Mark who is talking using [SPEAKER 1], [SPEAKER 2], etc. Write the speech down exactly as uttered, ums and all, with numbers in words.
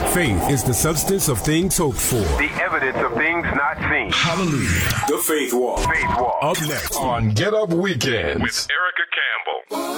[SPEAKER 1] Faith is the substance of things hoped for.
[SPEAKER 2] The evidence of things not seen.
[SPEAKER 1] Hallelujah. The Faith Walk.
[SPEAKER 2] Faith Walk.
[SPEAKER 1] Up next
[SPEAKER 3] on Get Up Weekends
[SPEAKER 2] with Erica Campbell.